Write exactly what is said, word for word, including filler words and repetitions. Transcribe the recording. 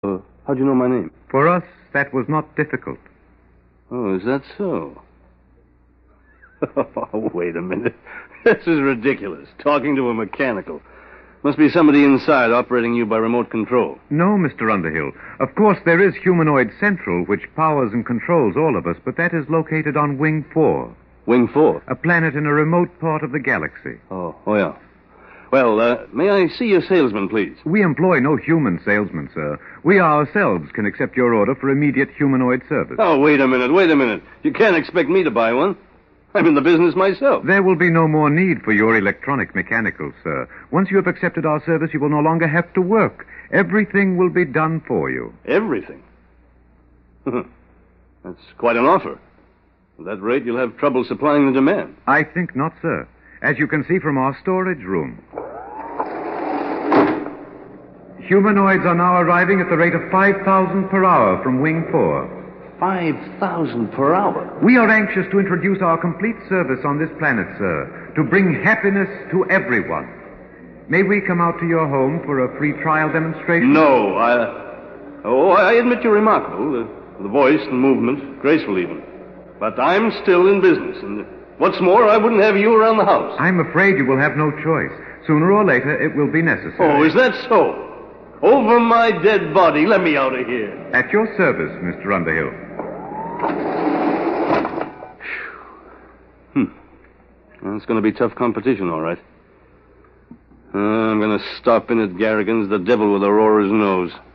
Uh, how'd you know my name? For us, that was not difficult. Oh, is that so? Oh, wait a minute. This is ridiculous. Talking to a mechanical. Must be somebody inside operating you by remote control. No, Mister Underhill. Of course, there is Humanoid Central, which powers and controls all of us, but that is located on Wing four. Wing four? A planet in a remote part of the galaxy. Oh, oh yeah. Well, uh, may I see your salesman, please? We employ no human salesman, sir. We ourselves can accept your order for immediate humanoid service. Oh, wait a minute, wait a minute. You can't expect me to buy one. I'm in the business myself. There will be no more need for your electronic mechanicals, sir. Once you have accepted our service, you will no longer have to work. Everything will be done for you. Everything? That's quite an offer. At that rate, you'll have trouble supplying the demand. I think not, sir. As you can see from our storage room. Humanoids are now arriving at the rate of five thousand per hour from Wing four. five thousand per hour? We are anxious to introduce our complete service on this planet, sir, to bring happiness to everyone. May we come out to your home for a free trial demonstration? No, I... Oh, I admit you're remarkable. The, the voice and movement, graceful even. But I'm still in business, and what's more, I wouldn't have you around the house. I'm afraid you will have no choice. Sooner or later, it will be necessary. Oh, is that so? Over my dead body. Let me out of here. At your service, Mister Underhill. Hmm. Well, it's going to be tough competition, all right. Uh, I'm going to stop in at Garrigan's, the devil with Aurora's nose.